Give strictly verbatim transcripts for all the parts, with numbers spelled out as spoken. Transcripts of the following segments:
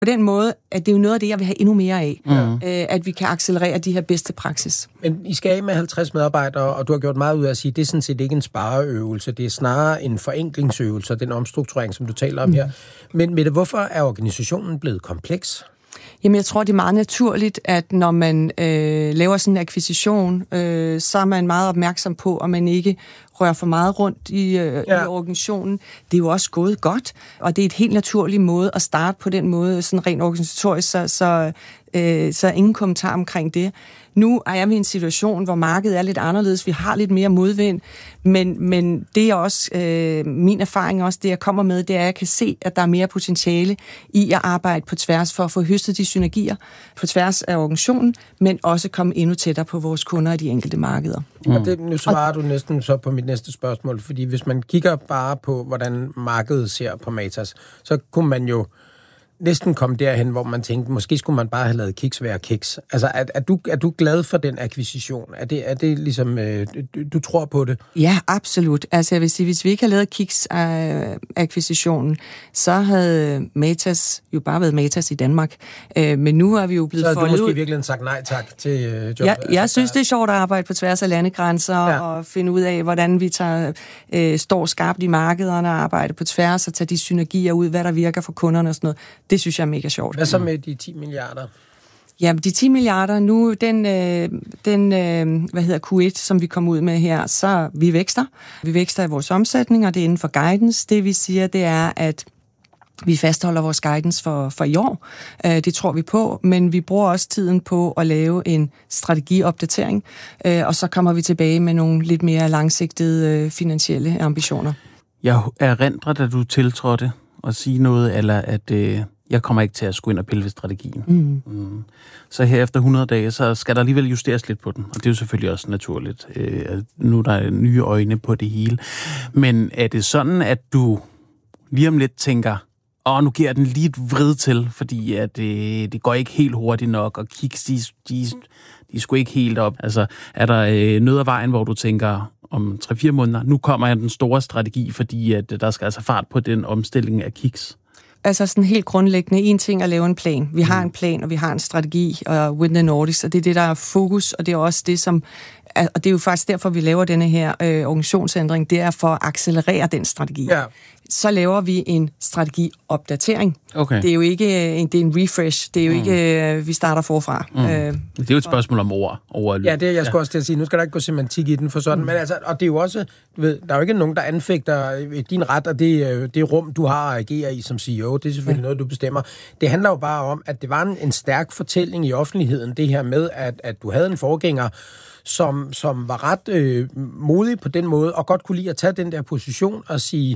På den måde, at det er jo noget af det, jeg vil have endnu mere af. Mm. Øh, at vi kan accelerere de her bedste praksis. Men I skal af med halvtreds medarbejdere, og du har gjort meget ud af at sige, at det er sådan set ikke en spareøvelse, det er snarere en forenklingsøvelse, den omstrukturering, som du taler om mm. her. Men Mette, hvorfor er organisationen blevet kompleks? Jamen, jeg tror, det er meget naturligt, at når man øh, laver sådan en akquisition, øh, så er man meget opmærksom på, at man ikke rører for meget rundt i, øh, ja. i organisationen. Det er jo også gået godt, og det er et helt naturlig måde at starte på den måde, sådan rent organisatorisk, så, så, øh, så ingen kommentar omkring det. Nu er jeg i en situation, hvor markedet er lidt anderledes. Vi har lidt mere modvind, men, men det er også, øh, min erfaring også, det jeg kommer med, det er, at jeg kan se, at der er mere potentiale i at arbejde på tværs for at få høstet de synergier på tværs af organisationen, men også komme endnu tættere på vores kunder i de enkelte markeder. Mm. Og det, nu svarer du næsten så på mit næste spørgsmål, fordi hvis man kigger bare på, hvordan markedet ser på Matas, så kunne man jo næsten komme derhen, hvor man tænkte, måske skulle man bare have lavet Kiks være Kiks. Altså, er, er, du, er du glad for den akquisition? Er det, er det ligesom, øh, du, du tror på det? Ja, absolut. Altså, jeg vil sige, hvis vi ikke havde lavet Kiks-akquisitionen, øh, så havde Matas jo bare været Matas i Danmark. Øh, men nu er vi jo blevet foldet ud. Så har du måske ud. virkelig sagt nej tak til øh, jobbet? Ja, jeg altså, synes, det er sjovt at arbejde på tværs af landegrænser ja. og finde ud af, hvordan vi tager, øh, står skarpt i markederne og arbejder på tværs og tager de synergier ud, hvad der virker for kunderne og sådan noget. Det synes jeg er mega sjovt. Hvad så med de ti milliarder? Ja, de ti milliarder, nu den, øh, den øh, hvad hedder Q et, som vi kom ud med her, så vi vækster. Vi vækster i vores omsætning, og det er inden for guidance. Det vi siger, det er, at vi fastholder vores guidance for, for i år. Øh, det tror vi på, men vi bruger også tiden på at lave en strategiopdatering, øh, og så kommer vi tilbage med nogle lidt mere langsigtede øh, finansielle ambitioner. Jeg erindrer, da du tiltrådte, at sige noget, eller at øh, jeg kommer ikke til at skulle ind og pille ved strategien. Mm. Mm. Så her efter hundrede dage, så skal der alligevel justeres lidt på den, og det er jo selvfølgelig også naturligt. Øh, nu er der nye øjne på det hele. Men er det sådan, at du lige om lidt tænker, åh, nu giver jeg den lige et vrid til, fordi at, øh, det går ikke helt hurtigt nok, og Kiks, de, de, de er sgu ikke helt op. Altså, er der øh, noget af vejen, hvor du tænker, om tre fire måneder, nu kommer jeg den store strategi, fordi at der skal altså fart på den omstilling af Kiks? Altså sådan helt grundlæggende, en ting at lave en plan. Vi har en plan, og vi har en strategi, og Win the Nordics, og det er det, der er fokus, og det er også det, som og det er jo faktisk derfor, vi laver denne her øh, organisationsændring, det er for at accelerere den strategi. Ja. Så laver vi en strategiopdatering. Okay. Det er jo ikke en, det er en refresh. Det er jo mm. ikke, øh, vi starter forfra. Mm. Øh, det er jo et spørgsmål om ord. Over ja, det jeg skulle ja. også til at sige. Nu skal der ikke gå semantik i den for sådan. Mm. Men altså, og det er jo også, ved, der er jo ikke nogen, der anfægter din ret, og det, det rum, du har at agere i som C E O. Det er selvfølgelig ja. noget, du bestemmer. Det handler jo bare om, at det var en, en stærk fortælling i offentligheden, det her med, at, at du havde en forgænger, som, som var ret øh, modig på den måde, og godt kunne lide at tage den der position og sige,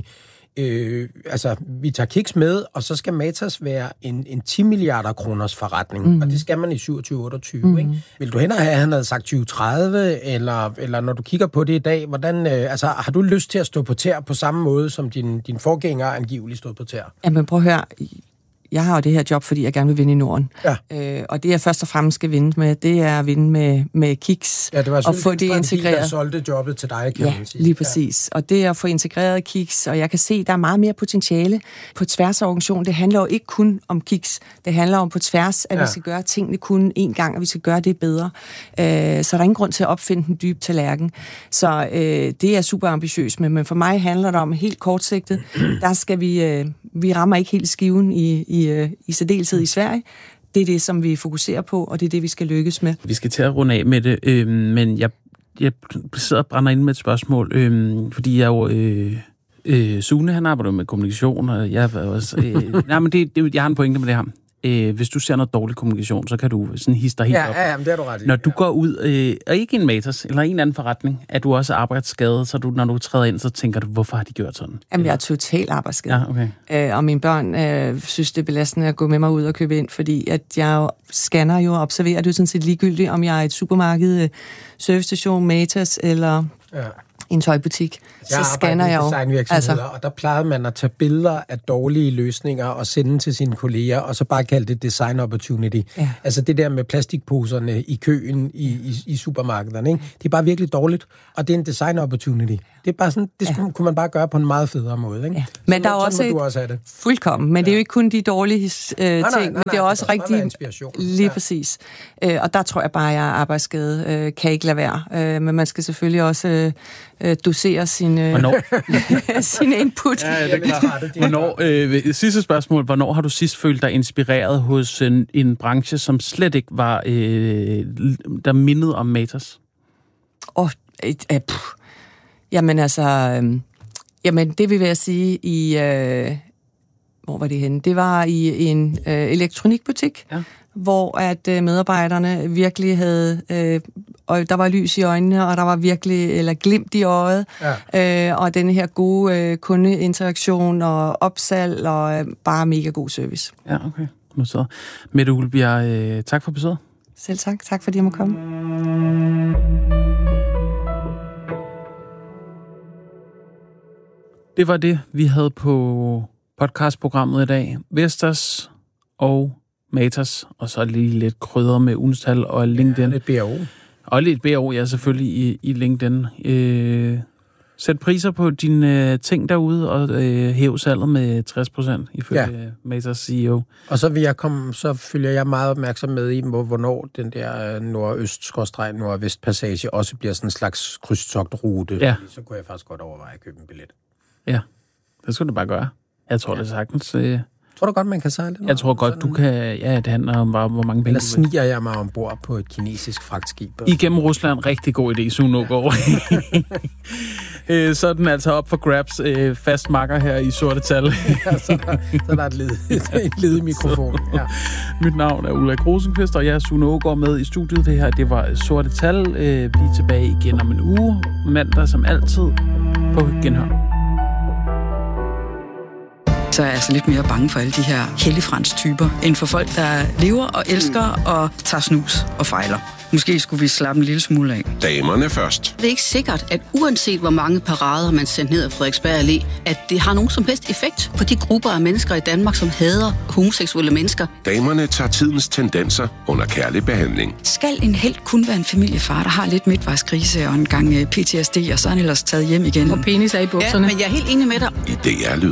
øh, altså, vi tager Kiks med, og så skal Matas være en, en ti milliarder kroners forretning, mm. og det skal man i syvogtyve otteogtyve, mm. ikke? Vil du hen og have, at han havde sagt tyve tredive, eller, eller når du kigger på det i dag, hvordan, øh, altså, har du lyst til at stå på tær på samme måde, som din, din forgænger angiveligt stod på tær? Jamen, prøv at høre. Jeg har jo det her job, fordi jeg gerne vil vinde i Norden. Ja. Øh, og det, jeg først og fremmest skal vinde med, det er at vinde med, med Kiks. Ja, det var og få det integreret. Der solgte jobbet til dig, kan ja, man sige. lige præcis. Ja. Og det er at få integreret Kiks, og jeg kan se, at der er meget mere potentiale på tværs af organisationen. Det handler jo ikke kun om Kiks. Det handler om på tværs, at ja. vi skal gøre tingene kun én gang, og vi skal gøre det bedre. Øh, så der er ingen grund til at opfinde den dybe tallerken. Så øh, det er super ambitiøst, men for mig handler det om helt kortsigtet. Der skal vi, øh, vi rammer ikke helt skiven i i, i særdeleshed i Sverige. Det er det, som vi fokuserer på, og det er det, vi skal lykkes med. Vi skal til at runde af med det, øh, men jeg, jeg sidder og brænder ind med et spørgsmål, øh, fordi jeg jo... Øh, øh, Sune, han arbejder med kommunikation, og jeg også... Øh, nej, men det, det, jeg har en pointe med det her. Øh, hvis du ser noget dårlig kommunikation, så kan du sådan hisse dig helt ja, op. Ja, ja, det er du ret i. Når du ja. går ud, øh, og ikke en Matas, eller en anden forretning, er du også arbejdsskadet, så du, når du træder ind, så tænker du, hvorfor har de gjort sådan? Jamen, jeg er totalt arbejdsskadet. Ja, okay. øh, og mine børn øh, synes, det er belastende at gå med mig ud og købe ind, fordi at jeg jo scanner jo og observerer, det er jo sådan set ligegyldigt, om jeg er et supermarked, servicestation, Matas eller... Ja. i en tøjbutik, jeg så scanner jeg jo. Altså, og der plejede man at tage billeder af dårlige løsninger og sende til sine kolleger, og så bare kalde det design opportunity. Ja. Altså det der med plastikposerne i køen i, i, i supermarkederne, ikke? Det er bare virkelig dårligt, og det er en design opportunity. Det er bare sådan, det skulle, ja. kunne man bare gøre på en meget federe måde, ikke? Ja. Men så, der er også, et, også det. Fuldkommen, men ja. det er jo ikke kun de dårlige øh, nej, nej, ting, nej, nej, men det er også det rigtig lige ja. præcis. Øh, og der tror jeg bare, at jeg er arbejdsskade, øh, kan ikke lade være. Øh, men man skal selvfølgelig også øh, dosere sin, øh, sin input. Ja, det er klart. Hvornår, øh, sidste spørgsmål. Hvornår har du sidst følt dig inspireret hos en, en branche, som slet ikke var, øh, der mindede om Matas? Åh, oh, øh, øh, jamen altså, øh, jamen det vil jeg sige i, øh, hvor var det henne? Det var i en øh, elektronikbutik, ja. hvor at øh, medarbejderne virkelig havde, øh, og der var lys i øjnene, og der var virkelig, eller glimt i øjet, ja. øh, og den her gode øh, kundeinteraktion og opsalg, og øh, bare mega god service. Ja, okay. Nu så. Mette Uglebjerg, øh, tak for besøget. Selv tak. Tak fordi jeg må komme. Det var det, vi havde på podcastprogrammet i dag. Vestas og Matas, og så lige lidt krydder med Unstal og LinkedIn. Ja, lidt B O. Og lidt B O, ja, selvfølgelig i, i LinkedIn. Øh, sæt priser på dine øh, ting derude, og øh, hæv salget med tres procent, ifølge ja. Matas C E O. Og så vil jeg komme, så følger jeg meget opmærksom med i, hvornår den der nordøst-nordvest passage også bliver sådan en slags krydstogtrute. Ja. Så kunne jeg faktisk godt overveje at købe en billet. Ja, det skulle du bare gøre. Jeg tror, ja. det sagtens... Øh... Tror du godt, man kan sejle? Jeg tror godt, du kan... Ja, det handler om, hvor mange penge... Eller sniger jeg mig ombord på et kinesisk fragtskib? Igennem Rusland, rigtig god idé, Sune Aagaard. Så er den altså op for grabs. Fast makker her i sorte tal. Ja, så, der, så der er et led, et led i mikrofonen. Ja. Mit navn er Ulrik Rosenqvist, og jeg er Sune Aagaard med i studiet. Det her, det var sorte tal. Vi er tilbage igen om en uge. Mandag som altid på Genhør. Så er jeg altså lidt mere bange for alle de her helligfrans-typer, end for folk, der lever og elsker og tager snus og fejler. Måske skulle vi slappe en lille smule af. Damerne først. Det er ikke sikkert, at uanset hvor mange parader man sender ned af Frederiksberg Allé, at det har nogen som helst effekt på de grupper af mennesker i Danmark, som hader homoseksuelle mennesker. Damerne tager tidens tendenser under kærlig behandling. Skal en helt kun være en familiefar, der har lidt midtvejskrise og en gang P T S D, og så er han ellers taget hjem igen? Og penis er i bukserne. Ja, men jeg er helt enig med dig. I D R-lyd.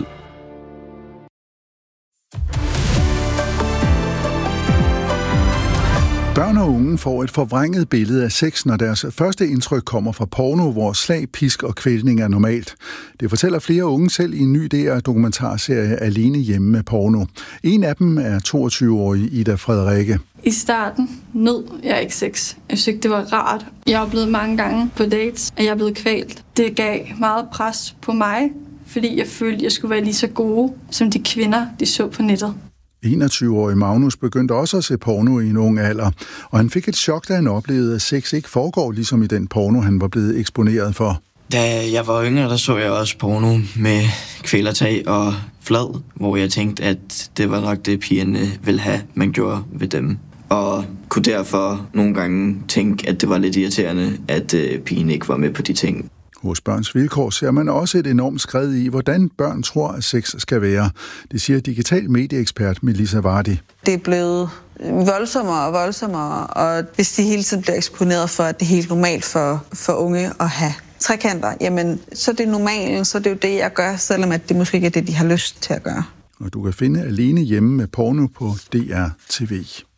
Børn og unge får et forvrænget billede af sex, når deres første indtryk kommer fra porno, hvor slag, pisk og kvælning er normalt. Det fortæller flere unge selv i en ny D R-dokumentarserie Alene hjemme med porno. En af dem er toogtyve-årige Ida Frederikke. I starten nød jeg ikke sex. Jeg synes ikke, det var rart. Jeg er blevet mange gange på dates, og jeg er blevet kvalt. Det gav meget pres på mig, fordi jeg følte, at jeg skulle være lige så gode, som de kvinder, de så på nettet. enogtyve-årige Magnus begyndte også at se porno i en ung alder, og han fik et chok, da han oplevede, at sex ikke foregår ligesom i den porno, han var blevet eksponeret for. Da jeg var yngre, der så jeg også porno med kvælertag og flad, hvor jeg tænkte, at det var nok det, pigerne ville have, man gjorde ved dem. Og kunne derfor nogle gange tænke, at det var lidt irriterende, at pigen ikke var med på de ting. Hos Børns Vilkår ser man også et enormt skred i, hvordan børn tror, at sex skal være. Det siger digital medieekspert Melissa Vardy. Det er blevet voldsommere og voldsommere, og hvis de hele tiden bliver eksponeret for, at det er helt normalt for, for unge at have trekanter, jamen så er det normalt, så det er jo det, jeg gør, selvom at det måske ikke er det, de har lyst til at gøre. Og du kan finde Alene hjemme med porno på D R T V.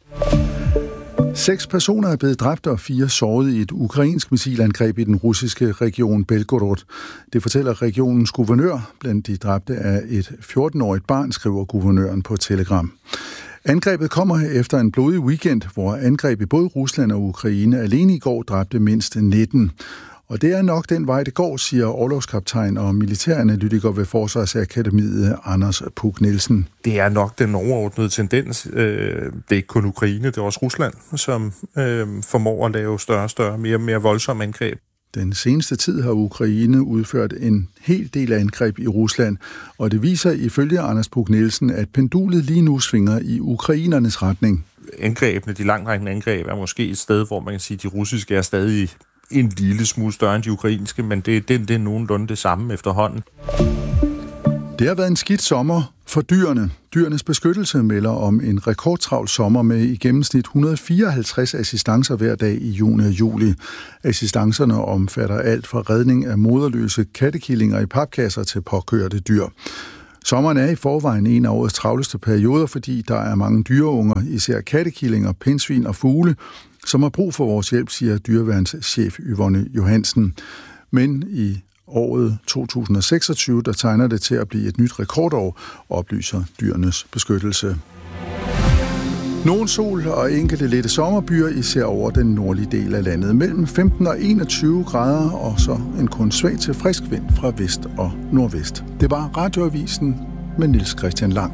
Seks personer er blevet dræbt og fire såret i et ukrainsk missilangreb i den russiske region Belgorod. Det fortæller regionens guvernør. Blandt de dræbte er et fjorten-årigt barn, skriver guvernøren på Telegram. Angrebet kommer efter en blodig weekend, hvor angreb i både Rusland og Ukraine alene i går dræbte mindst nitten. Og det er nok den vej, det går, siger orlogskaptajn og militæranalytiker ved Forsvarsakademiet Anders Puk Nielsen. Det er nok den overordnede tendens. Det er ikke kun Ukraine, det er også Rusland, som formår at lave større og større, mere og mere voldsomme angreb. Den seneste tid har Ukraine udført en hel del af angreb i Rusland, og det viser ifølge Anders Puk Nielsen, at pendulet lige nu svinger i ukrainernes retning. Angrebene, de langtrækkende angreb, er måske et sted, hvor man kan sige, at de russiske er stadig en lille smule større end de ukrainske, men det, det, det er nogenlunde det samme efterhånden. Det har været en skidt sommer for dyrene. Dyrenes Beskyttelse melder om en rekordtravl sommer med i gennemsnit et hundrede og fireoghalvtreds assistancer hver dag i juni og juli. Assistancerne omfatter alt fra redning af moderløse kattekillinger i papkasser til påkørte dyr. Sommeren er i forvejen en af årets travleste perioder, fordi der er mange dyreunger, især kattekillinger, pindsvin og fugle, som har brug for vores hjælp, siger dyreværnschef Yvonne Johansen. Men i året to tusind og seksogtyve, der tegner det til at blive et nyt rekordår, oplyser Dyrenes Beskyttelse. Nogle sol og enkelte lette sommerbyer, især over den nordlige del af landet. Mellem femten og enogtyve grader, og så en kun svag til frisk vind fra vest og nordvest. Det var Radioavisen med Niels Christian Lang.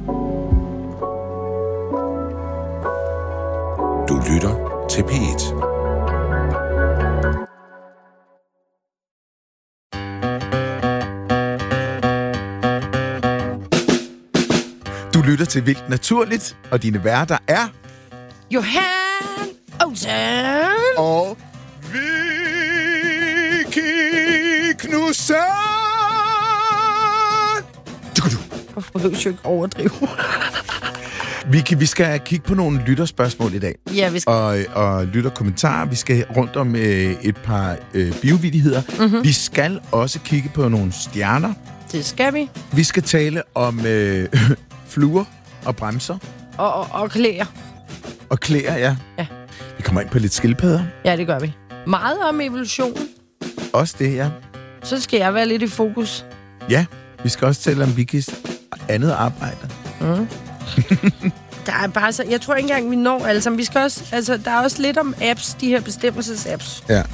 Du lytter til P et. Du lytter til Vildt Naturligt, og dine værter er Johan Olsen og Vicky Knudsen. Hvorfor behøver jeg ikke overdrive? Vicky, vi skal kigge på nogle lytterspørgsmål i dag. Ja, vi skal. Og, og lytterkommentarer. Vi skal rundt om øh, et par øh, biovidigheder. Mm-hmm. Vi skal også kigge på nogle stjerner. Det skal vi. Vi skal tale om øh, fluer og bremser. Og, og, og klæder. Og klæder, ja. Ja. Vi kommer ind på lidt skildpadder. Ja, det gør vi. Meget om evolution. Også det, ja. Så skal jeg være lidt i fokus. Ja, vi skal også tale om Vickys andet arbejde. Mm. Der er bare så, jeg tror ikke engang, vi når alle sammen. Vi skal også, altså, der er også lidt om apps, de her bestemmelses-apps. Ja.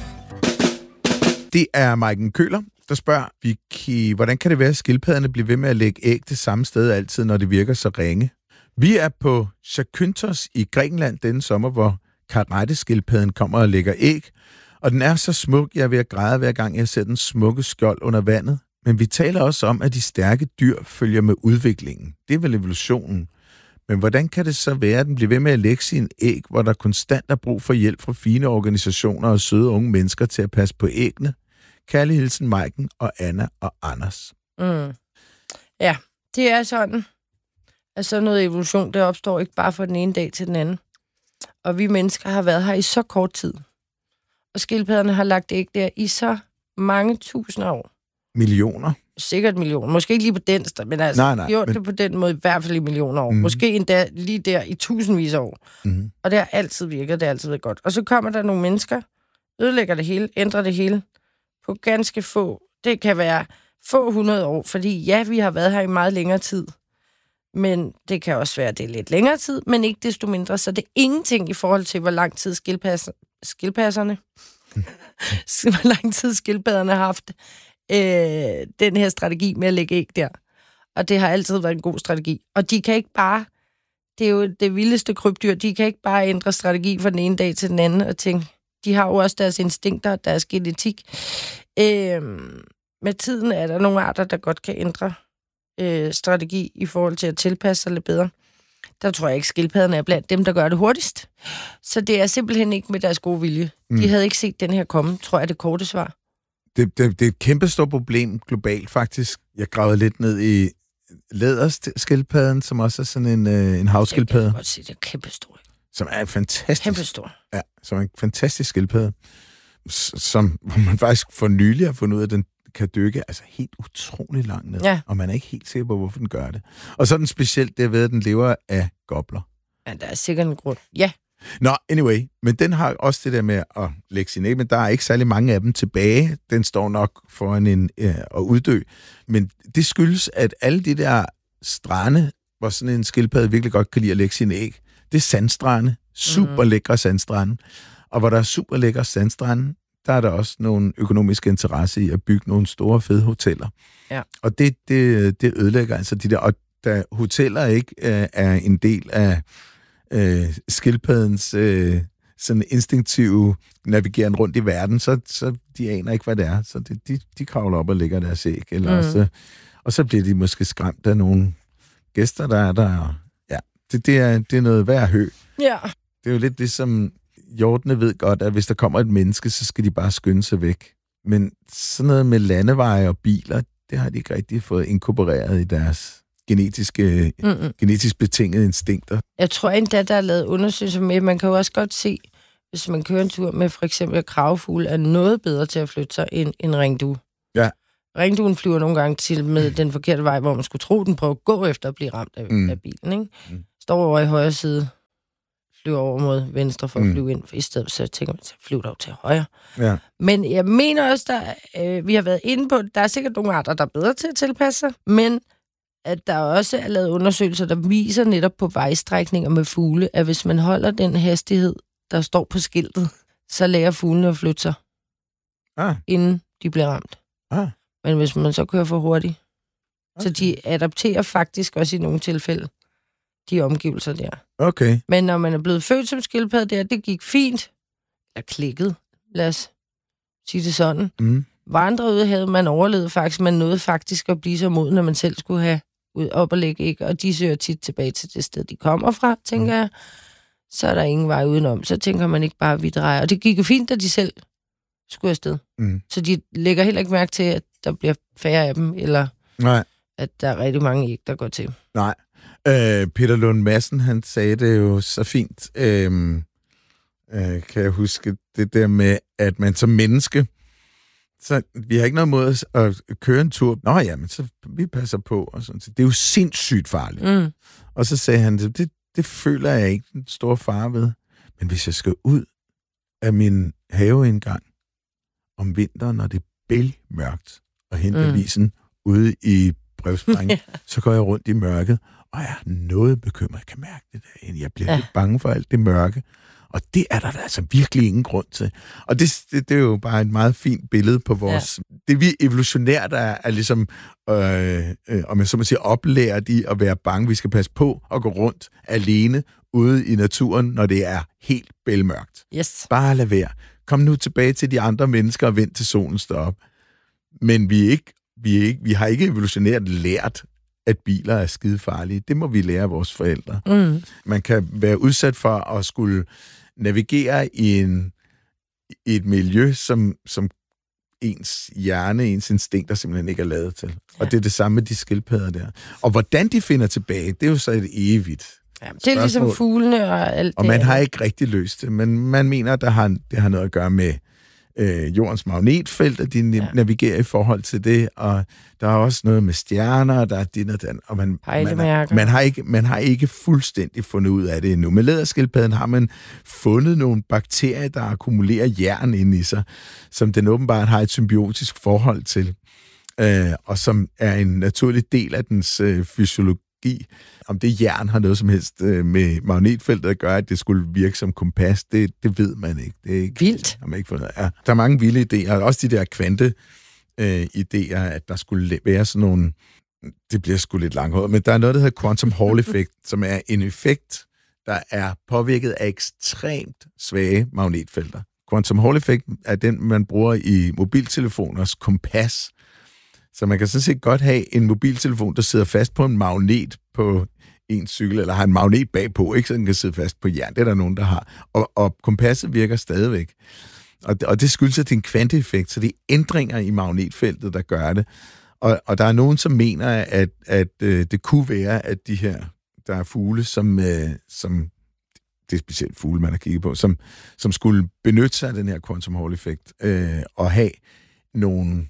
Det er Maiken Køler, der spørger, Vicky, hvordan kan det være, at skildpadderne bliver ved med at lægge æg det samme sted altid, når det virker så ringe? Vi er på Zakynthos i Grækenland denne sommer, hvor karetteskildpadden kommer og lægger æg, og den er så smuk, jeg er ved at græde hver gang, jeg ser den smukke skjold under vandet. Men vi taler også om, at de stærke dyr følger med udviklingen. Det er vel evolutionen. Men hvordan kan det så være, at den bliver ved med at lægge sin æg, hvor der konstant er brug for hjælp fra fine organisationer og søde unge mennesker til at passe på æggene? Kærlig hilsen Maiken og Anna og Anders. Mm. Ja, det er sådan. Altså noget evolution, det opstår ikke bare fra den ene dag til den anden. Og vi mennesker har været her i så kort tid. Og skildpadderne har lagt æg der i så mange tusind år. Millioner? Sikkert millioner. Måske ikke lige på den sted, men altså nej, nej, gjort men... det på den måde i hvert fald i millioner år. Mm. Måske endda lige der i tusindvis af år. Mm. Og det har altid virket, det har altid været godt. Og så kommer der nogle mennesker, ødelægger det hele, ændrer det hele på ganske få. Det kan være få hundrede år, fordi ja, vi har været her i meget længere tid. Men det kan også være, at det er lidt længere tid, men ikke desto mindre. Så det er ingenting i forhold til, hvor lang tid skildpasser, skildpasserne, mm. hvor lang tid skildpadderne har haft øh, den her strategi med at lægge æg der. Og det har altid været en god strategi. Og de kan ikke bare, det er jo det vildeste krybdyr, de kan ikke bare ændre strategi fra den ene dag til den anden og tænke, de har jo også deres instinkter, deres genetik. Øh, med tiden er der nogle arter, der godt kan ændre øh, strategi i forhold til at tilpasse sig lidt bedre. Der tror jeg ikke, skildpadderne er blandt dem, der gør det hurtigst. Så det er simpelthen ikke med deres gode vilje. Mm. De havde ikke set den her komme, tror jeg, det korte svar. Det, det, det er et kæmpestort problem globalt, faktisk. Jeg gravede lidt ned i læderskildpadden, som også er sådan en, øh, en havskildpadde. Jeg kan godt se, det er kæmpestort. Som er en fantastisk... Kæmpestor. Ja, som er en fantastisk skildpadde. Som, hvor man faktisk for nylig har fundet ud af, at den kan dykke altså helt utrolig langt ned. Ja. Og man er ikke helt sikker på, hvorfor den gør det. Og så er den specielt derved, at den lever af gobler. Ja, der er sikkert en grund. Ja. Nå, anyway. Men den har også det der med at lægge sin æg, men der er ikke særlig mange af dem tilbage. Den står nok foran en, øh, at uddø. Men det skyldes, at alle de der strande, hvor sådan en skildpadde virkelig godt kan lide at lægge sin æg, det er sandstrande. Super lækre sandstrande. Og hvor der er super lækre sandstrande, der er der også nogle økonomiske interesse i at bygge nogle store, fede hoteller. Ja. Og det, det, det ødelægger altså de der... Og da hoteller ikke øh, er en del af øh, skildpaddens øh, sådan instinktive navigeren rundt i verden, så, så de aner ikke, hvad det er. Så det, de, de kravler op og lægger deres æg. Eller mm. også, og så bliver de måske skræmt af nogle gæster, der er der. Ja, det, det, er, det er noget værd hø. Ja. Det er jo lidt ligesom... hjortene ved godt, at hvis der kommer et menneske, så skal de bare skynde sig væk. Men sådan noget med landeveje og biler, det har de ikke rigtig fået inkorporeret i deres genetiske, Mm-mm. genetisk betingede instinkter. Jeg tror endda, der er lavet undersøgelser med, man kan jo også godt se, hvis man kører en tur med for eksempel kravefugle, er noget bedre til at flytte sig end en ringdue. Ja. Ringduen flyver nogle gange til med den forkerte vej, hvor man skulle tro, den prøver at gå efter at blive ramt af, mm. af bilen. Ikke? Mm. Står over i højre side, flyver over mod venstre for at mm. flyve ind, for i stedet så tænker man, så flyver dog til højre. Ja. Men jeg mener også, der, øh, vi har været inde på, der er sikkert nogle arter, der er bedre til at tilpasse sig, men at der også er lavet undersøgelser, der viser netop på vejstrækninger med fugle, at hvis man holder den hastighed, der står på skiltet, så lærer fuglene at flytte sig, ah. inden de bliver ramt. Ah. Men hvis man så kører for hurtigt, okay. så de adapterer faktisk også i nogle tilfælde de omgivelser der. Okay. Men når man er blevet født som skildpadde der, det gik fint. Eller klikket, lad os sige det sådan. Mm. Vandre ud havde man overlevet faktisk, man nåede faktisk at blive så moden, når man selv skulle have ud op og lægge æg, og de søger tit tilbage til det sted, de kommer fra, tænker mm. jeg. Så er der ingen vej udenom. Så tænker man ikke bare, at vi drejer. Og det gik jo fint, da de selv skulle afsted. Mm. Så de lægger heller ikke mærke til, at der bliver færre af dem, eller Nej. at der er rigtig mange æg, der går til. Nej. Øh, Peter Lund Madsen, han sagde det jo så fint. Øh, øh, kan jeg huske det der med, at man som menneske, så vi har ikke noget mod at køre en tur. Nå ja, men så vi passer på. Og sådan. Det er jo sindssygt farligt. Mm. Og så sagde han, det, det føler jeg ikke en stor fare ved. Men hvis jeg skal ud af min haveindgang om vinteren, når det er bælmørkt, og hente mm. avisen ude i brevsprængningen, ja. så går jeg rundt i mørket, og jeg er noget bekymret. Jeg kan mærke det der. Jeg bliver ja. lidt bange for alt det mørke. Og det er der altså virkelig ingen grund til. Og det, det, det er jo bare et meget fint billede på vores... Ja. Det vi evolutionært er, er ligesom, øh, øh, om jeg så må sige, oplært i at være bange. Vi skal passe på at gå rundt alene ude i naturen, når det er helt bælmørkt. Yes. Bare lad være. Kom nu tilbage til de andre mennesker og vent til solen står op. Men vi, er ikke, vi, er ikke, vi har ikke evolutionært lært, at biler er skidefarlige. Det må vi lære af vores forældre. Mm. Man kan være udsat for at skulle navigere i, en, i et miljø, som, som ens hjerne, ens instinkter simpelthen ikke er lavet til. Ja. Og det er det samme med de skildpadder der. Og hvordan de finder tilbage, det er jo så et evigt ja, det er spørgsmål. Ligesom fuglene og alt det. Og man har ikke rigtig løst det, men man mener, at der har, det har noget at gøre med øh, jordens magnetfelt, at de ja. navigerer i forhold til det, og der er også noget med stjerner, der er det og den, og man, man, man, har ikke, man har ikke fuldstændig fundet ud af det endnu. Med læderskildpadden har man fundet nogle bakterier, der akkumulerer jern inde i sig, som den åbenbart har et symbiotisk forhold til, øh, og som er en naturlig del af dens øh, fysiologi. Om det jern har noget som helst øh, med magnetfeltet at gøre, at det skulle virke som kompas, det, det ved man ikke. Det er ikke vildt. Har man ikke fundet. Ja, der er mange vilde idéer, også de der kvante øh, idéer, at der skulle være sådan nogle, det bliver sgu lidt langhåret, men der er noget, der hedder quantum Hall effekt, som er en effekt, der er påvirket af ekstremt svage magnetfelter. Quantum Hall effekt er den, man bruger i mobiltelefoners kompas. Så man kan sådan set godt have en mobiltelefon, der sidder fast på en magnet på en cykel, eller har en magnet bagpå, ikke, så den kan sidde fast på jern. Det er der nogen, der har. Og, og kompasset virker stadigvæk. Og, og det skyldes, at det er en kvanteeffekt, så det er ændringer i magnetfeltet, der gør det. Og, og der er nogen, som mener, at, at øh, det kunne være, at de her, der er fugle, som, øh, som det er specielt fugle, man har kigget på, som, som skulle benytte sig af den her quantum Hall effekt, øh, og have nogle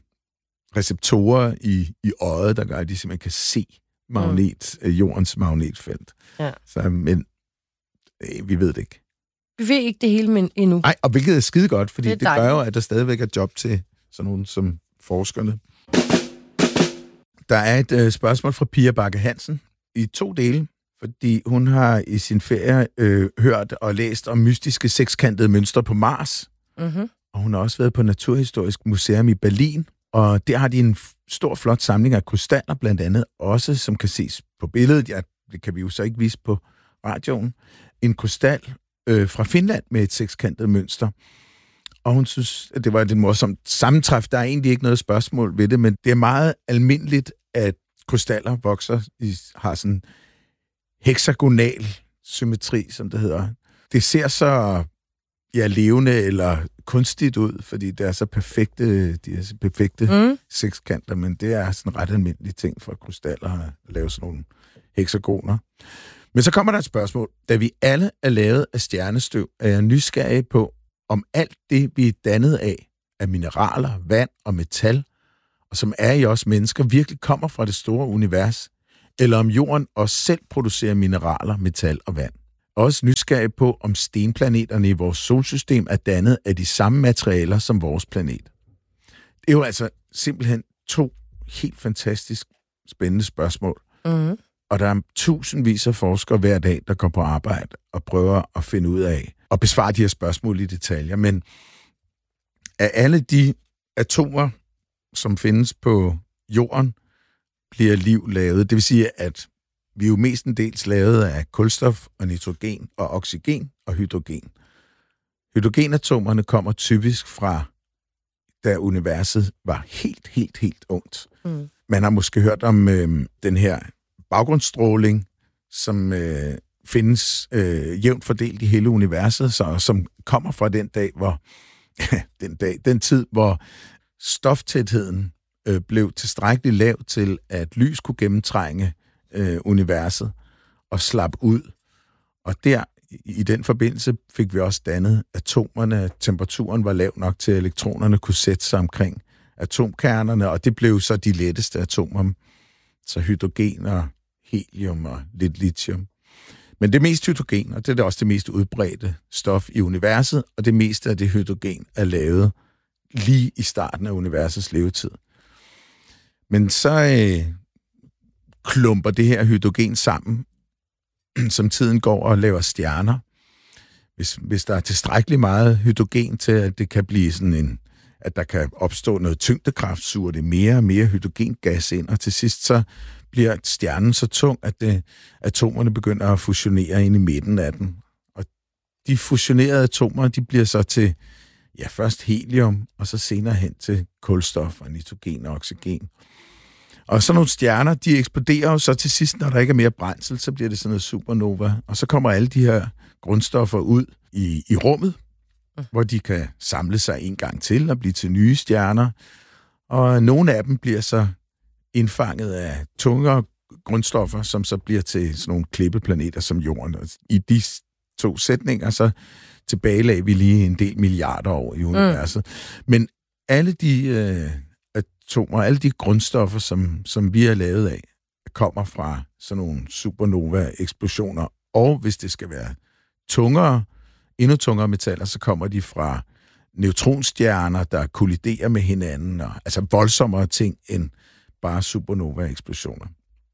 receptorer i, i øjet, der gør, at de simpelthen kan se magnet, mm. jordens magnetfelt. Ja. Så, men øh, vi ved det ikke. Vi ved ikke det hele men endnu. Nej, og hvilket er skide godt, fordi det, det gør jo, at der stadigvæk er job til sådan nogen som forskerne. Der er et øh, spørgsmål fra Pia Bakke Hansen i to dele, fordi hun har i sin ferie øh, hørt og læst om mystiske sekskantede mønstre på Mars. Mm-hmm. Og hun har også været på Naturhistorisk Museum i Berlin, og der har de en stor, flot samling af krystaller, blandt andet også, som kan ses på billedet. Ja, det kan vi jo så ikke vise på radioen. En krystal øh, fra Finland med et sekskantet mønster. Og hun synes, at det var et morsomt sammentræf. Der er egentlig ikke noget spørgsmål ved det, men det er meget almindeligt, at krystaller vokser, i, har sådan hexagonal symmetri, som det hedder. Det ser så ja, levende eller kunstigt ud, fordi det er så perfekte, de er så perfekte mm. sekskanter, men det er sådan en ret almindelig ting for krystaller at lave sådan nogle hexagoner. Men så kommer der et spørgsmål. Da vi alle er lavet af stjernestøv, er jeg nysgerrig på, om alt det, vi er dannet af, af mineraler, vand og metal, og som er i os mennesker, virkelig kommer fra det store univers, eller om jorden også selv producerer mineraler, metal og vand. Også nysgerrig på, om stenplaneterne i vores solsystem er dannet af de samme materialer som vores planet. Det er jo altså simpelthen to helt fantastisk spændende spørgsmål. Mm. Og der er tusindvis af forskere hver dag, der går på arbejde og prøver at finde ud af og besvare de her spørgsmål i detaljer. Men af alle de atomer, som findes på jorden, bliver liv lavet. Det vil sige, at vi er jo mestendels lavet af kulstof og nitrogen og oxygen og hydrogen. Hydrogenatomerne kommer typisk fra, da universet var helt, helt, helt ungt. Mm. Man har måske hørt om øh, den her baggrundsstråling, som øh, findes øh, jævnt fordelt i hele universet, så, som kommer fra den dag, hvor den dag, den tid, hvor stoftætheden øh, blev tilstrækkeligt lav til, at lys kunne gennemtrænge øh, universet og slap ud. Og der, i den forbindelse, fik vi også dannet atomerne. Temperaturen var lav nok til, at elektronerne kunne sætte sig omkring atomkernerne, og det blev så de letteste atomer. Så hydrogen og helium og lidt lithium. Men det mest hydrogen, og det er også det mest udbredte stof i universet, og det meste af det hydrogen er lavet lige i starten af universets levetid. Men så øh, klumper det her hydrogen sammen, som tiden går og laver stjerner. Hvis, hvis der er tilstrækkeligt meget hydrogen til, at det kan blive sådan en, at der kan opstå noget tyngdekraft, suger det mere og mere hydrogengas ind, og til sidst så bliver stjernen så tung, at det, atomerne begynder at fusionere ind i midten af den. Og de fusionerede atomer, de bliver så til, ja, først helium, og så senere hen til kulstof og nitrogen og oxygen. Og så nogle stjerner, de eksploderer jo så til sidst, når der ikke er mere brændsel, så bliver det sådan noget supernova. Og så kommer alle de her grundstoffer ud i, i rummet, mm. hvor de kan samle sig en gang til og blive til nye stjerner. Og nogle af dem bliver så indfanget af tungere grundstoffer, som så bliver til sådan nogle klippeplaneter som jorden. Og i de to sætninger, så tilbagelagde vi lige en del milliarder år i universet. Mm. Men alle de øh, atomer, alle de grundstoffer, som, som vi er lavet af, kommer fra sådan nogle supernova-eksplosioner. Og hvis det skal være tungere, endnu tungere metaller, så kommer de fra neutronstjerner, der kolliderer med hinanden, og, altså voldsommere ting end bare supernova-eksplosioner.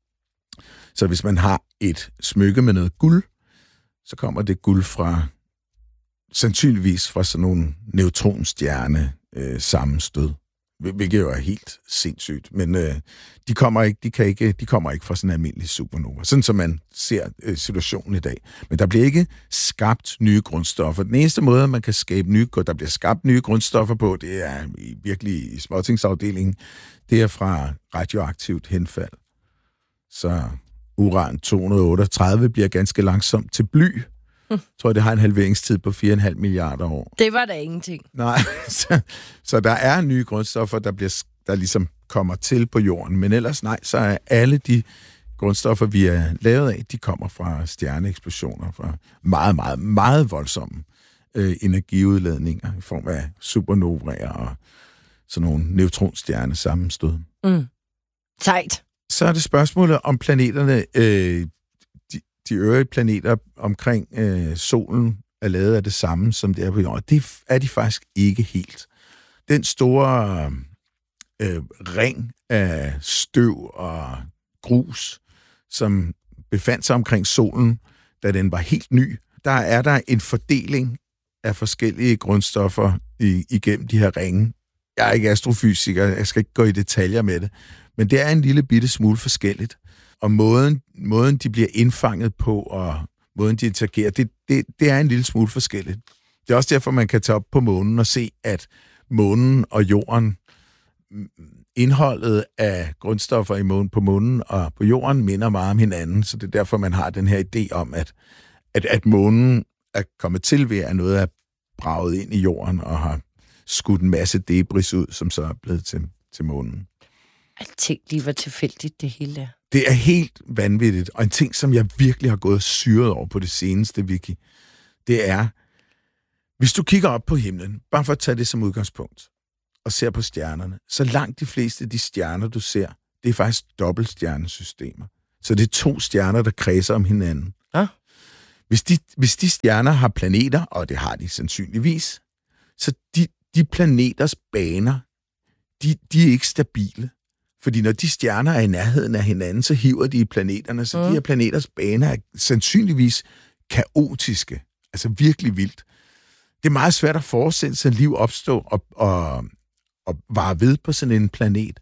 Så hvis man har et smykke med noget guld, så kommer det guld fra, sandsynligvis fra sådan nogle neutronstjerne øh, sammenstød, hvilket jo er helt sindssygt. Men øh, de kommer ikke, de kan ikke, de kommer ikke fra sådan en almindelig supernova, sådan som man ser øh, situationen i dag. Men der bliver ikke skabt nye grundstoffer. Den eneste måde, man kan skabe nye, der bliver skabt nye grundstoffer på, det er virkelig i småtingsafdelingen, det er fra radioaktivt henfald. Så uran to hundrede otteogtredive bliver ganske langsomt til bly. Mm. Jeg tror, det har en halveringstid på fire komma fem milliarder år. Det var da ingenting. Nej, så, så der er nye grundstoffer, der, bliver, der ligesom kommer til på jorden. Men ellers nej, så er alle de grundstoffer, vi er lavet af, de kommer fra stjerneeksplosioner, fra meget, meget, meget voldsomme øh, energiudladninger i form af supernovaer og sådan nogle neutronstjerne sammenstød. Mm. Sejt. Så er det spørgsmålet om planeterne, øh, de, de øvrige planeter omkring øh, solen er lavet af det samme, som det er på jorden. Det er de faktisk ikke helt. Den store øh, ring af støv og grus, som befandt sig omkring solen, da den var helt ny, der er der en fordeling af forskellige grundstoffer i, igennem de her ringe. Jeg er ikke astrofysiker, jeg skal ikke gå i detaljer med det, men det er en lille bitte smule forskelligt. Og måden, måden de bliver indfanget på, og måden de interagerer, det, det, det er en lille smule forskelligt. Det er også derfor, man kan tage op på månen og se, at månen og jorden, indholdet af grundstoffer i månen, på månen og på jorden, minder meget om hinanden. Så det er derfor, man har den her idé om, at, at, at månen er kommet til ved, at noget er braget ind i jorden og har skudt en masse debris ud, som så er blevet til, til månen. Alting lige var tilfældigt, det hele der. Det er helt vanvittigt, og en ting, som jeg virkelig har gået syret over på det seneste, Vicky, det er, hvis du kigger op på himlen, bare for at tage det som udgangspunkt, og ser på stjernerne, så langt de fleste af de stjerner, du ser, det er faktisk dobbeltstjernesystemer. Så det er to stjerner, der kredser om hinanden. Ja. Hvis de, hvis de stjerner har planeter, og det har de sandsynligvis, så de, de planeters baner, de, de er ikke stabile. Fordi når de stjerner er i nærheden af hinanden, så hiver de i planeterne, så mm. de her planeters baner er sandsynligvis kaotiske. Altså virkelig vildt. Det er meget svært at forestille sig, at liv opstå og, og, og vare ved på sådan en planet.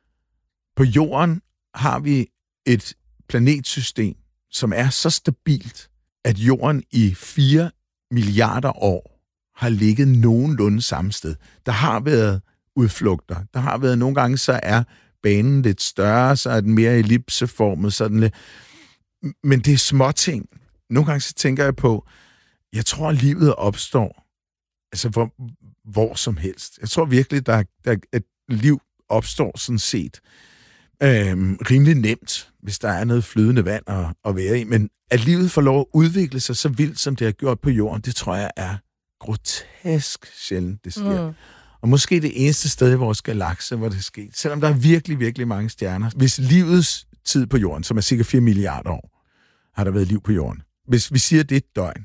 På jorden har vi et planetsystem, som er så stabilt, at jorden i fire milliarder år har ligget nogenlunde samme sted. Der har været udflugter. Der har været nogle gange, så er banen lidt større, så er den mere ellipseformet, sådan lidt. Men det er småting. Nogle gange så tænker jeg på, jeg tror, at livet opstår altså hvor, hvor som helst. Jeg tror virkelig, der, der, at liv opstår sådan set øhm, rimelig nemt, hvis der er noget flydende vand at, at være i. Men at livet får lov at udvikle sig så vildt, som det har gjort på jorden, det tror jeg er grotesk sjældent, det sker. Mm. Og måske det eneste sted i vores galakse, hvor det er sket. Selvom der er virkelig, virkelig mange stjerner. Hvis livets tid på jorden, som er cirka fire milliarder år, har der været liv på jorden. Hvis vi siger, det er et døgn,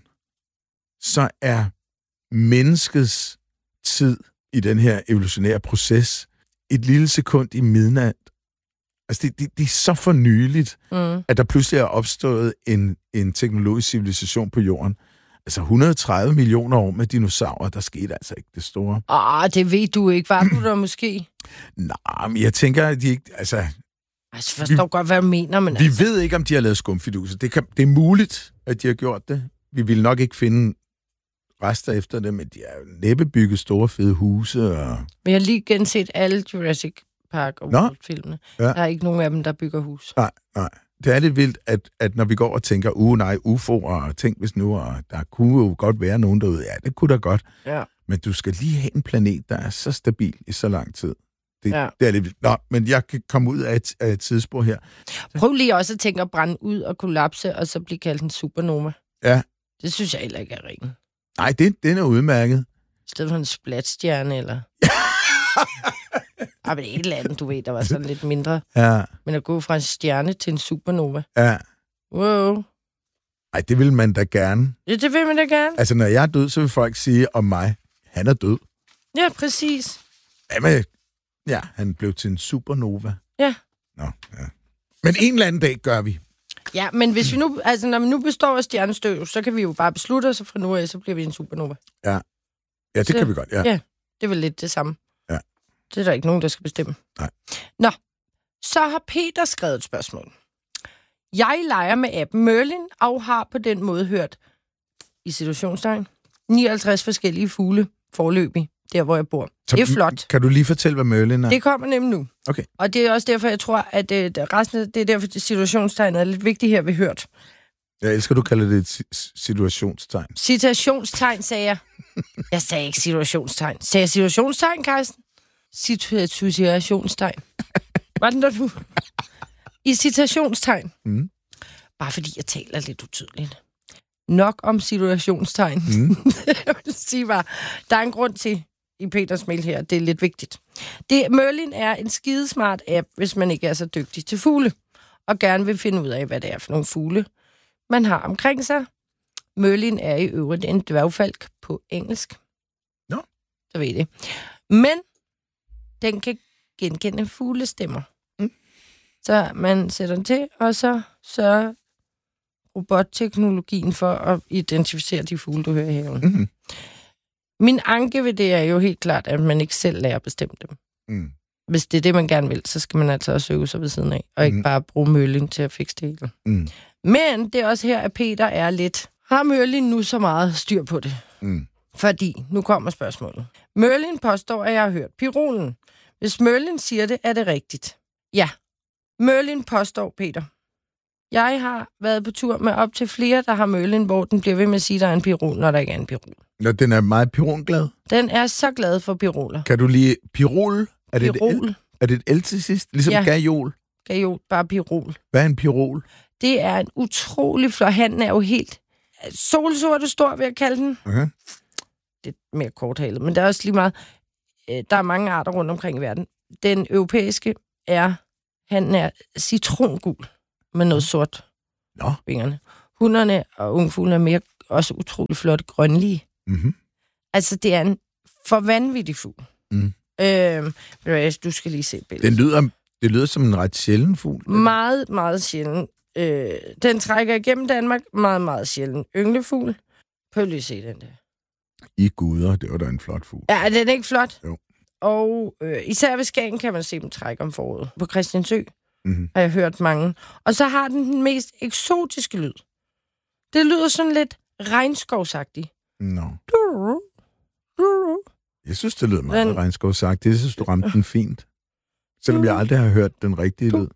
så er menneskets tid i den her evolutionære proces et lille sekund i midnat. Altså, det, det, det er så fornyeligt, mm. at der pludselig er opstået en, en teknologisk civilisation på jorden. Altså, et hundrede og tredive millioner år med dinosaurer, der skete altså ikke det store. Ah, det ved du ikke. Var du der måske? Nej, men jeg tænker, at de ikke... Altså, altså forstår vi, godt, hvad du mener, men Vi altså. ved ikke, om de har lavet skumfiduser. Det, kan, det er muligt, at de har gjort det. Vi vil nok ikke finde rester efter det, men de har jo næppe bygget store, fede huse. Og... Men jeg har lige genset alle Jurassic Park og World-filmene. Ja. Der er ikke nogen af dem, der bygger hus. Nej, nej. Det er lidt vildt, at, at når vi går og tænker, uh, nej, U F O'er, og tænk hvis nu, og der kunne jo godt være nogen derude. Ja, det kunne da godt. Ja. Men du skal lige have en planet, der er så stabil i så lang tid. Det, ja. det er lidt vildt. Nå, men jeg kan komme ud af et, af et tidsspor her. Prøv lige også at tænke at brænde ud og kollapse, og så blive kaldt en supernova. Ja. Det synes jeg heller ikke er rent. Nej, det, den er udmærket. I stedet for en splatstjerne, eller... Ah, men et eller andet, du ved, der var sådan lidt mindre. Ja. Men at gå fra en stjerne til en supernova. Ja. Wow. Ej, det vil man da gerne. Ja, det vil man da gerne. Altså, når jeg er død, så vil folk sige om mig, han er død. Ja, præcis. Jamen, ja, han blev til en supernova. Ja. Nå, ja. Men en eller anden dag gør vi. Ja, men hvis vi nu, altså når vi nu består af stjernestøv, så kan vi jo bare beslutte os, og fra nu af, så bliver vi en supernova. Ja. Ja, det så, kan vi godt, ja. Ja, det er vel lidt det samme. Ja. Det er der ikke nogen, der skal bestemme. Nej. Nå, så har Peter skrevet et spørgsmål. Jeg leger med appen Merlin, og har på den måde hørt, i situationstegn, nioghalvtreds forskellige fugle forløbig, der hvor jeg bor. Så det er flot. Kan du lige fortælle, hvad Merlin er? Det kommer nemlig nu. Okay. Og det er også derfor, jeg tror, at øh, resten, det er derfor, situationstegnet er lidt vigtigt her, vi hørt. Jeg elsker, du kalder det et situationstegn. Citationstegn, sagde jeg. Jeg sagde ikke situationstegn. Sagde jeg situationstegn, Carsten? Situationstegn. Var den der du? I citationstegn. Mm. Bare fordi jeg taler lidt utydeligt. Nok om situationstegn. Mm. Jeg vil sige bare, der er en grund til i Peters mail her, det er lidt vigtigt. Det, Merlin er en skidesmart app, hvis man ikke er så dygtig til fugle, og gerne vil finde ud af, hvad det er for nogle fugle, man har omkring sig. Merlin er i øvrigt en dværgfalk på engelsk. Nå. Så ved I det. Men den kan genkende fuglestemmer. Mm. Så man sætter den til, og så sørger robotteknologien for at identificere de fugle, du hører i haven. Mm-hmm. Min anke ved det er jo helt klart, at man ikke selv lærer at bestemme dem. Mm. Hvis det er det, man gerne vil, så skal man altså også øve sig ved siden af, og ikke mm. bare bruge Merlin til at fikse det hele. Mm. Men det er også her, at Peter er lidt... Har Merlin nu så meget styr på det? Mm. Fordi, nu kommer spørgsmålet. Merlin påstår, at jeg har hørt pirolen. Hvis Merlin siger det, er det rigtigt. Ja. Merlin påstår, Peter. Jeg har været på tur med op til flere, der har Merlin, hvor den bliver ved med at sige, at der er en pirol, når der ikke er en pirol. Nå, den er meget pironglad. Den er så glad for piroler. Kan du lide pirol? Er det Pirol. Et L? Er det et L til sidst? Ligesom Ja. gajol? Gajol, bare pirol. Hvad er en pirol? Det er en utrolig flot. Han er jo helt solsorte stor, vil jeg kalde den. Okay. Det er mere korthalet, men der er også lige meget. Der er mange arter rundt omkring i verden. Den europæiske er, han er citrongul med noget sort Nå. vingerne. Hunderne og ungfuglene er mere også utrolig flotte grønlige. Mm-hmm. Altså, det er en for vanvittig fugl. Mm. Øhm, du skal lige se billedet. Den lyder, det lyder som en ret sjælden fugl. Meget, meget sjælden. Øh, den trækker igennem Danmark. Meget, meget sjælden. Ynglefugl. Prøv lige at se den der. I guder, det var da en flot fugl. Ja, den er ikke flot. Jo. Og øh, især ved Skagen kan man se dem trække om foråret. På Christiansø mm-hmm. har jeg hørt mange. Og så har den den mest eksotiske lyd. Det lyder sådan lidt regnskovsagtigt. Nå. Jeg synes, det lyder meget den... regnskovsagtigt. Jeg synes, du ramte den fint. Selvom jeg aldrig har hørt den rigtige lyd.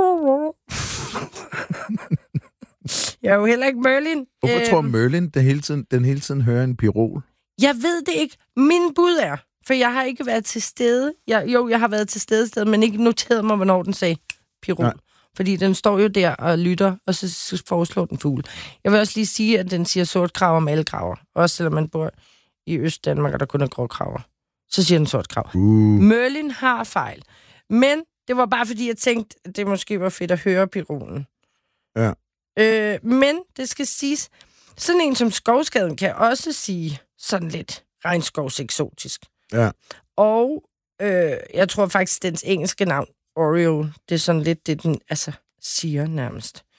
Jeg er jo heller ikke Merlin. Hvorfor æm... tror Merlin, den hele, tiden, den hele tiden hører en pirol? Jeg ved det ikke. Min bud er, for jeg har ikke været til stede. Jeg, jo, jeg har været til stede, sted, men ikke noteret mig, hvornår den sagde pirol. Nej. Fordi den står jo der og lytter, og så foreslår den fugle. Jeg vil også lige sige, at den siger sort krav om alle kraver. Også selvom man bor i Øst-Danmark, og der kun er grå kraver. Så siger den sort krav. Uh. Merlin har fejl. Men det var bare fordi, jeg tænkte, at det måske var fedt at høre pirolen. Ja. Øh, men det skal siges, sådan en som skovskaden kan også sige sådan lidt regnskovseksotisk. Ja. Og øh, jeg tror faktisk, dens engelske navn, Oriole, det er sådan lidt det, den altså, siger nærmest.